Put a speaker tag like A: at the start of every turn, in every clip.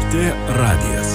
A: LRT radijas.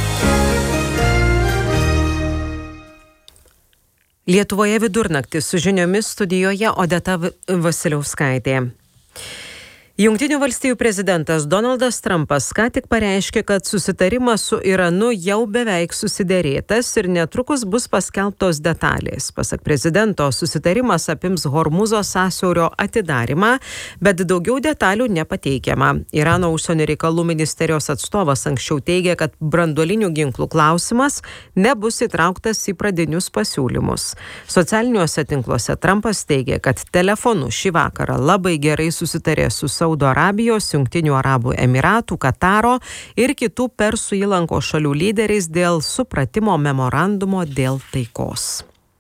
B: Lietuvoje vidurnaktis su žiniomis studijoje Odeta Vasiliauskaitė. Jungtinių valstijų prezidentas Donaldas Trumpas ką tik pareiškė, kad susitarimas su Iranu jau beveik susiderėtas ir netrukus bus paskelbtos detalės. Pasak prezidento, susitarimas apims Hormuzo sąsiaurio atidarimą, bet daugiau detalių nepateikiama. Irano užsienio reikalų ministerijos atstovas anksčiau teigė, kad branduolinių ginklų klausimas nebus įtrauktas į pradinius pasiūlymus. Socialiniuose tinkluose Trumpas teigė, kad telefonu šį vakarą labai gerai susitarė su Saudo Arabijos, Jungtinių Arabų Emiratų, Kataro ir kitų Persų įlankos šalių lyderiais dėl supratimo memorandumo dėl taikos.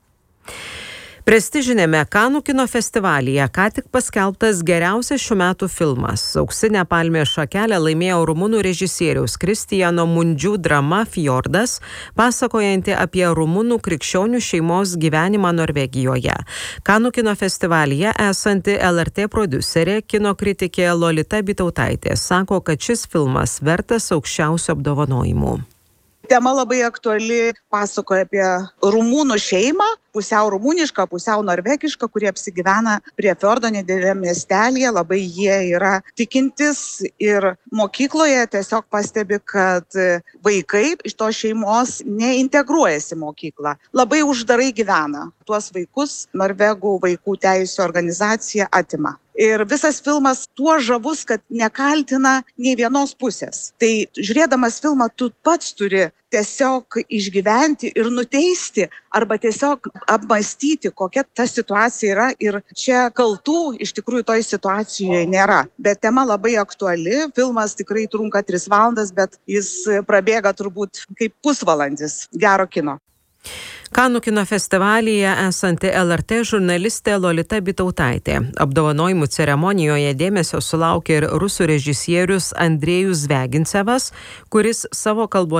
B: Prestižinėme Kanų kino festivalyje ką tik paskelbtas geriausias šių metų filmas. Auksinę palmės šakelę laimėjo rumunų režisieriaus Kristijano Mundžių drama Fjordas, pasakojanti apie rumunų krikščionių šeimos gyvenimą Norvegijoje. Kanų kino festivalyje esanti LRT prodiuserė, kino kritikė Lolita Bytautaitė sako, kad šis filmas vertas aukščiausių apdovanojimų.
C: Tema labai aktuali, pasakoja apie rumunų šeimą, pusiau rumunišką, pusiau norvegišką, kurie apsigyvena prie fjordo nedideliame miestelyje. Labai jie yra tikintis ir mokykloje tiesiog pastebi, kad vaikai iš tos šeimos neintegruojasi į mokyklą. Labai uždarai gyvena. Tuos vaikus Norvegų vaikų teisių organizacija atima. Ir visas filmas tuo žavus, kad nekaltina nei vienos pusės. Tai žiūrėdamas filmą, tu pats turi tiesiog išgyventi ir nuteisti arba tiesiog apmąstyti, kokia ta situacija yra. Ir čia kaltų iš tikrųjų toj situacijoje nėra. Bet tema labai aktuali. Filmas tikrai trunka 3 valandas, bet jis prabėga turbūt kaip pusvalandis gero kino.
B: Kanų kino festivalyje esanti LRT žurnalistė Lolita Bytautaitė. Apdovanojimų ceremonijoje dėmesio sulaukė ir rusų režisierius Andrejus Zviagincevas, kuris savo kalboje